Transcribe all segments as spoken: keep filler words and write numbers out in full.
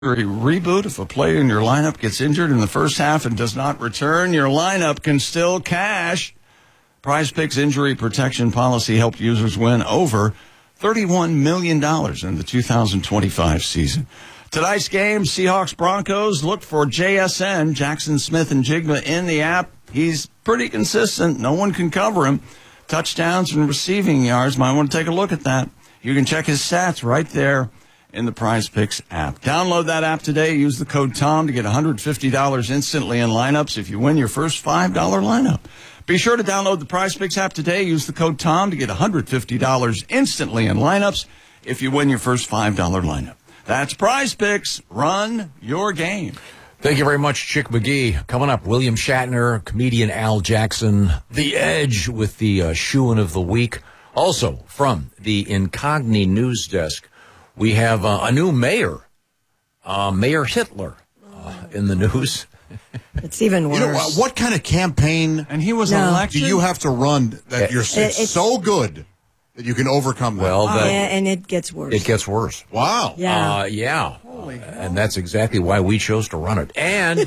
reboot. If a player in your lineup gets injured in the first half and does not return, your lineup can still cash. PrizePicks injury protection policy helped users win over thirty-one million dollars in the two thousand twenty-five season. Tonight's game, Seahawks-Broncos. Look for J S N, Jackson Smith-Njigba, in the app. He's pretty consistent. No one can cover him. Touchdowns and receiving yards. Might want to take a look at that. You can check his stats right there in the PrizePicks app. Download that app today. Use the code TOM to get one hundred fifty dollars instantly in lineups if you win your first five dollar lineup. Be sure to download the PrizePicks app today. Use the code TOM to get one hundred fifty dollars instantly in lineups if you win your first five dollar lineup. That's PrizePicks. Run your game. Thank you very much, Chick McGee. Coming up, William Shatner, comedian Al Jackson, The Edge with the uh, Shoein' of the Week. Also, from the Incogni News Desk, we have uh, a new mayor, uh, Mayor Hitler, uh, in the news. It's even worse. You know, uh, what kind of campaign and he was no. elected? do you have to run that It, you're it, so good that you can overcome that? Well, that, yeah, and it gets worse. it gets worse. Wow. Yeah. Uh, yeah. Holy uh, and that's exactly why we chose to run it. And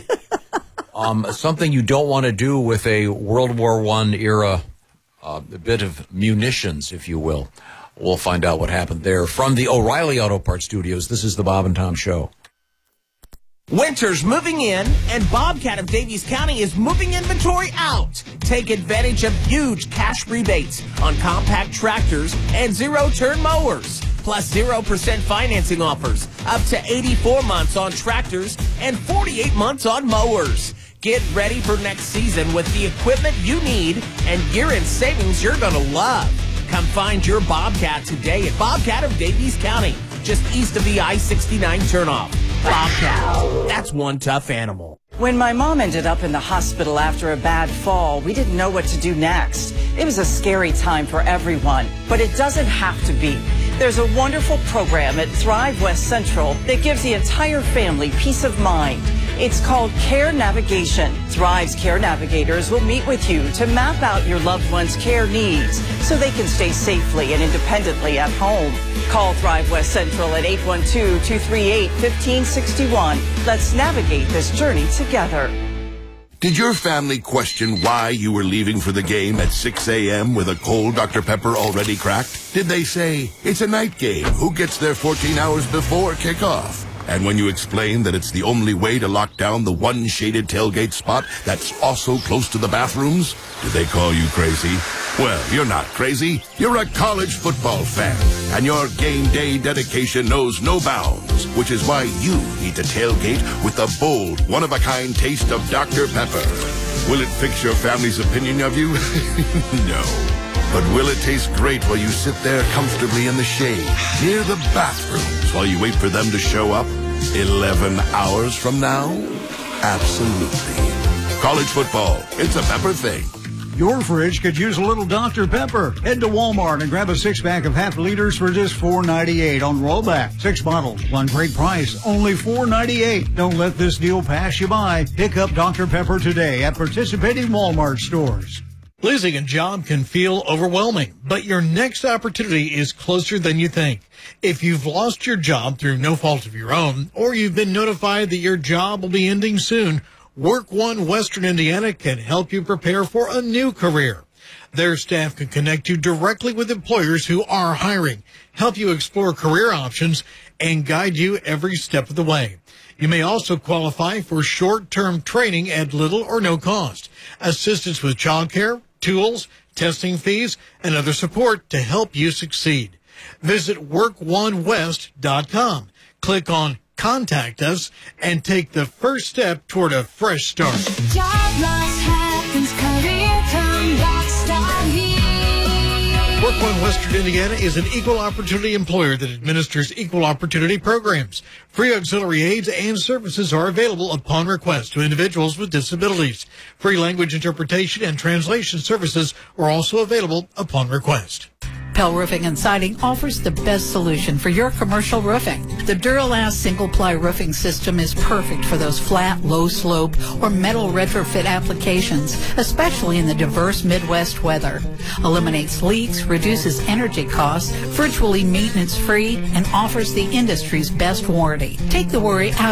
um, something you don't want to do with a World War One era, uh, a bit of munitions, if you will. We'll find out what happened there. From the O'Reilly Auto Parts Studios, this is the Bob and Tom Show. Winter's moving in, and Bobcat of Davies County is moving inventory out. Take advantage of huge cash rebates on compact tractors and zero-turn mowers, plus zero percent financing offers, up to eighty-four months on tractors and forty-eight months on mowers. Get ready for next season with the equipment you need and year-end savings you're going to love. Come find your Bobcat today at Bobcat of Davies County, just east of the I sixty-nine turnoff. Bobcat, that's one tough animal. When my mom ended up in the hospital after a bad fall, we didn't know what to do next. It was a scary time for everyone, but it doesn't have to be. There's a wonderful program at Thrive West Central that gives the entire family peace of mind. It's called Care Navigation. Thrive's Care Navigators will meet with you to map out your loved one's care needs so they can stay safely and independently at home. Call Thrive West Central at eight one two, two three eight, one five six one. Let's navigate this journey together. Did your family question why you were leaving for the game at six a.m. with a cold Doctor Pepper already cracked? Did they say, it's a night game, who gets there fourteen hours before kickoff? And when you explained that it's the only way to lock down the one shaded tailgate spot that's also close to the bathrooms, did they call you crazy? Well, you're not crazy. You're a college football fan, and your game day dedication knows no bounds, which is why you need to tailgate with the bold, one-of-a-kind taste of Doctor Pepper. Will it fix your family's opinion of you? No. But will it taste great while you sit there comfortably in the shade, near the bathrooms, while you wait for them to show up eleven hours from now? Absolutely. College football, it's a Pepper thing. Your fridge could use a little Doctor Pepper. Head to Walmart and grab a six-pack of half liters for just four ninety-eight on rollback. Six bottles, one great price, only four ninety-eight. Don't let this deal pass you by. Pick up Doctor Pepper today at participating Walmart stores. Losing a job can feel overwhelming, but your next opportunity is closer than you think. If you've lost your job through no fault of your own, or you've been notified that your job will be ending soon, Work One Western Indiana can help you prepare for a new career. Their staff can connect you directly with employers who are hiring, help you explore career options, and guide you every step of the way. You may also qualify for short-term training at little or no cost, assistance with childcare, tools, testing fees, and other support to help you succeed. Visit work one west dot com. Click on Contact Us and take the first step toward a fresh start. Job loss happens, career comeback start here. Work One Western Indiana is an equal opportunity employer that administers equal opportunity programs. Free auxiliary aids and services are available upon request to individuals with disabilities. Free language interpretation and translation services are also available upon request. Pell Roofing and Siding offers the best solution for your commercial roofing. The Duralast single-ply roofing system is perfect for those flat, low-slope, or metal retrofit applications, especially in the diverse Midwest weather. Eliminates leaks, reduces energy costs, virtually maintenance-free, and offers the industry's best warranty. Take the worry out